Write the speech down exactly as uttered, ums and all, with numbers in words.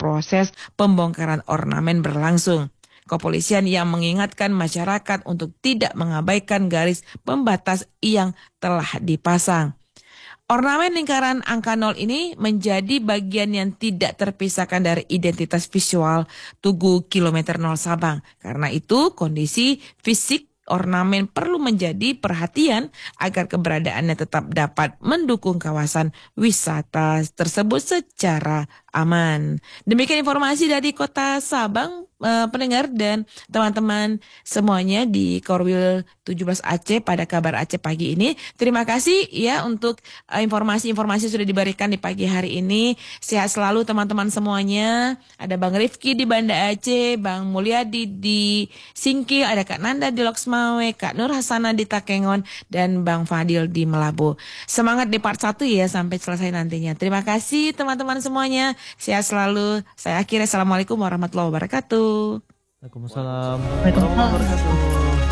proses pembongkaran ornamen berlangsung. Kepolisian yang mengingatkan masyarakat untuk tidak mengabaikan garis pembatas yang telah dipasang. Ornamen lingkaran angka nol ini menjadi bagian yang tidak terpisahkan dari identitas visual Tugu Kilometer nol Sabang. Karena itu kondisi fisik ornamen perlu menjadi perhatian agar keberadaannya tetap dapat mendukung kawasan wisata tersebut secara aman. Demikian informasi dari Kota Sabang, eh, pendengar dan teman-teman semuanya di Korwil tujuh belas Aceh pada kabar Aceh pagi ini. Terima kasih ya untuk eh, informasi-informasi sudah diberikan di pagi hari ini. Sehat selalu teman-teman semuanya. Ada Bang Rifki di Banda Aceh, Bang Mulyadi di Singki, ada Kak Nanda di Loksmawe, Kak Nur Hasanah di Takengon, dan Bang Fadil di Melabu. Semangat di part satu ya sampai selesai nantinya. Terima kasih teman-teman semuanya. Sehat selalu. Saya akhiri. Assalamualaikum warahmatullahi wabarakatuh. Waalaikumsalam Waalaikumsalam. warahmatullahi wabarakatuh.